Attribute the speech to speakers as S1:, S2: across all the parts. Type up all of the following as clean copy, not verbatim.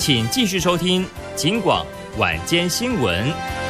S1: 请继续收听警广晚间新闻。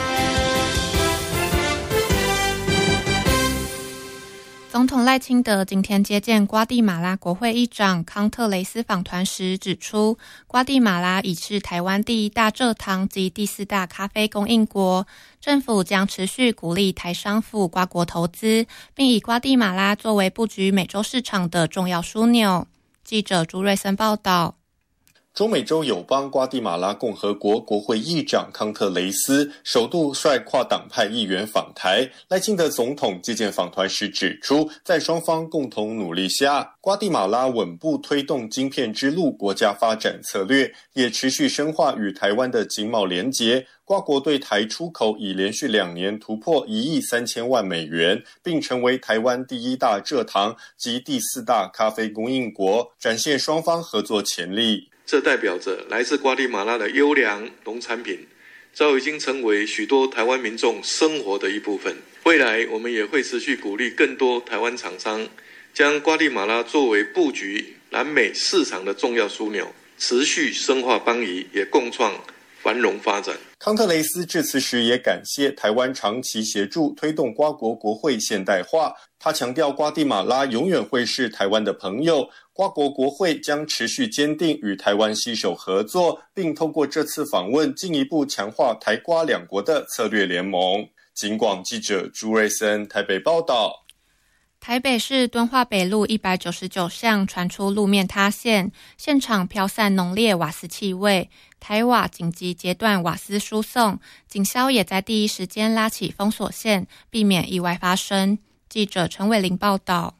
S2: 总统赖清德今天接见瓜地马拉国会议长康特雷斯访团时指出，瓜地马拉已是台湾第一大蔗糖及第四大咖啡供应国，政府将持续鼓励台商赴瓜国投资，并以瓜地马拉作为布局美洲市场的重要枢纽。记者朱瑞森报道。
S3: 中美洲友邦瓜地马拉共和国国会议长康特雷斯首度率跨党派议员访台，赖清德总统接见访团时指出，在双方共同努力下，瓜地马拉稳步推动晶片之路国家发展策略，也持续深化与台湾的经贸连结。瓜国对台出口已连续2年突破1亿3000万美元，并成为台湾第一大蔗糖及第四大咖啡供应国，展现双方合作潜力。
S4: 这代表着来自瓜地马拉的优良农产品早已经成为许多台湾民众生活的一部分。未来我们也会持续鼓励更多台湾厂商将瓜地马拉作为布局南美市场的重要枢纽，持续深化邦谊，也共创繁荣发展。
S3: 康特雷斯致辞时也感谢台湾长期协助推动瓜国国会现代化，他强调瓜地马拉永远会是台湾的朋友，瓜国国会将持续坚定与台湾携手合作，并透过这次访问进一步强化台瓜两国的策略联盟。警广记者朱瑞森台北报道。
S2: 台北市敦化北路199巷传出路面塌陷，现场飘散浓烈瓦斯气味，台瓦紧急截断瓦斯输送，警消也在第一时间拉起封锁线，避免意外发生。记者陈伟玲报道。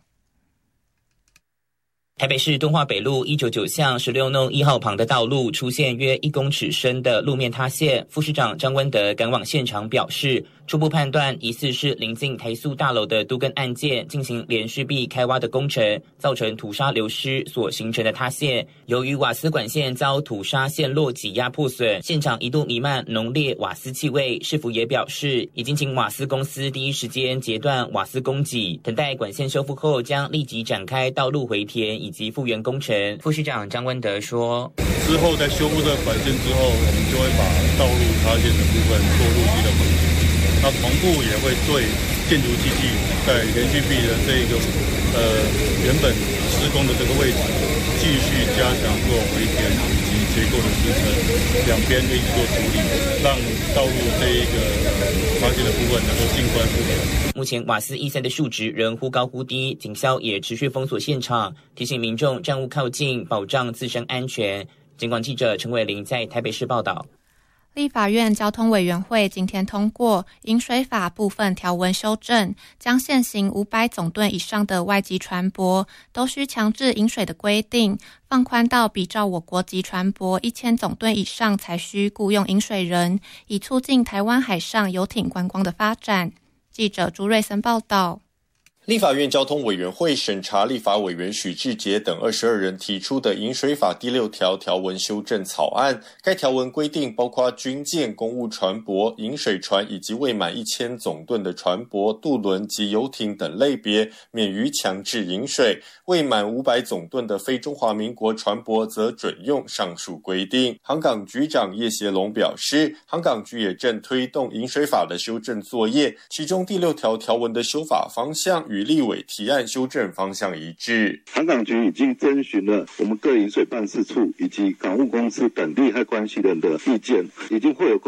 S5: 台北市敦化北路199巷16弄1号旁的道路出现约1公尺深的路面塌陷，副市长张温德赶往现场表示，初步判断疑似是临近台塑大楼的都更案件进行连续壁开挖的工程，造成土砂流失所形成的塌陷。由于瓦斯管线遭土砂陷落挤压破损，现场一度弥漫浓烈瓦斯气味。市府也表示，已经请瓦斯公司第一时间截断瓦斯供给，等待管线修复后将立即展开道路回填以及复原工程。副市长张温德说，
S6: 之后在修复这个管线之后，我们就会把道路塌陷的部分做陆续的回填，那同步也会对建筑机器在连续壁的这个原本施工的这个位置继续加强做回填以及结构的支撑，两边一起做处理，让道路这一个塌陷的部分能够尽快复原。
S5: 目前瓦斯易散的数值仍忽高忽低，警消也持续封锁现场，提醒民众暂勿靠近，保障自身安全。警广记者陈伟玲在台北市报道。
S2: 立法院交通委员会今天通过饮水法部分条文修正，将现行500总吨以上的外籍船舶都需强制饮水的规定放宽到比照我国籍船舶1000总吨以上才需雇用饮水人，以促进台湾海上游艇观光的发展。记者朱瑞森报道。
S3: 立法院交通委员会审查立法委员许志杰等22人提出的饮水法第6条条文修正草案。该条文规定，包括军舰、公务船舶、饮水船以及未满1000总吨的船舶、渡轮及游艇等类别，免于强制饮水；未满500总吨的非中华民国船舶则准用上述规定。航港局长叶协龙表示，航港局也正推动饮水法的修正作业，其中第6条条文的修法方向与立委提案修正方向一致。
S7: 航港局已经征询了我们各饮水办事处以及港务公司等利害关系人的意见，已经会有